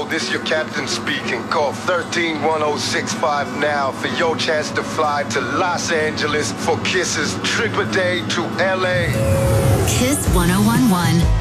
Bravo, this your captain speaking. Call 131065 now for your chance to fly to Los Angeles for Kiss's trip a day to LA. Kiss 1011.